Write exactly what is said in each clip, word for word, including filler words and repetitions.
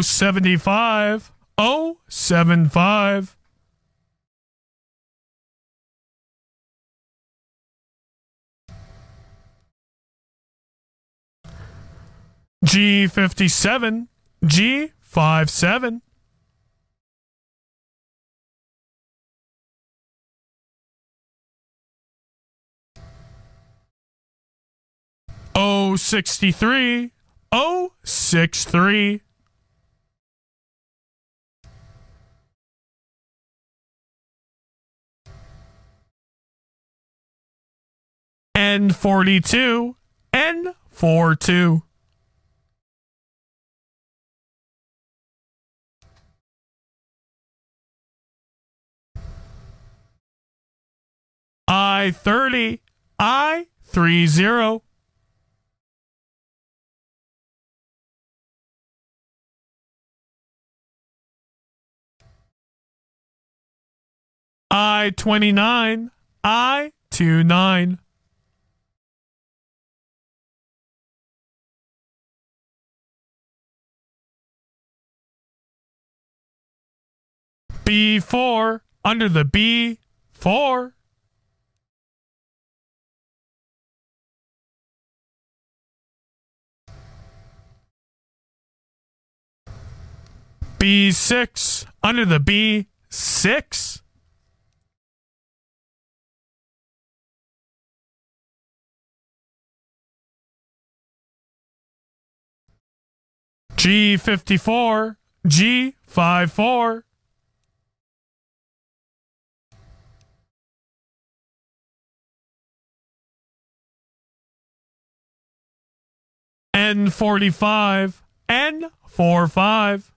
seventy-five. oh seven five. G fifty-seven. G fifty-seven. O sixty-three. O sixty-three. N forty-two. N forty-two. I thirty. I thirty. I twenty-nine. I twenty-nine. B four. Under the B four. B six. Under the B six. G fifty-four. G fifty-four. N forty-five. N forty-five.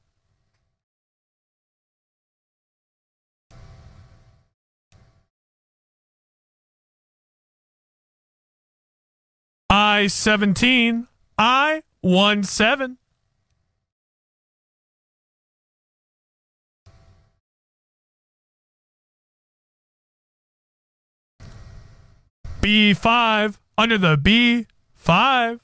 I seventeen. I seventeen. B five. Under the B five.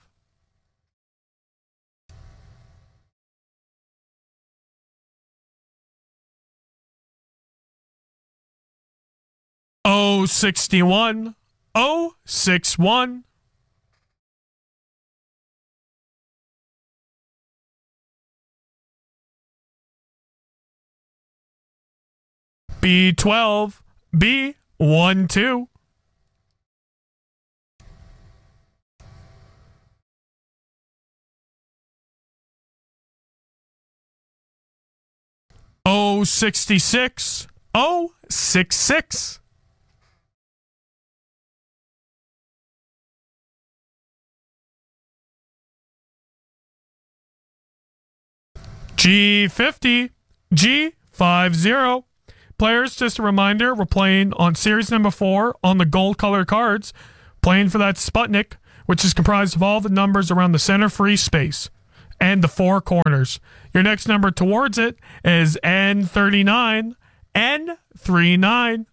O sixty-one. O sixty-one. B twelve. B twelve. O sixty-six. O sixty-six. G fifty. G fifty. Players, just a reminder, we're playing on series number four on the gold color cards, playing for that Sputnik, which is comprised of all the numbers around the center free space and the four corners. Your next number towards it is N thirty-nine. N thirty-nine.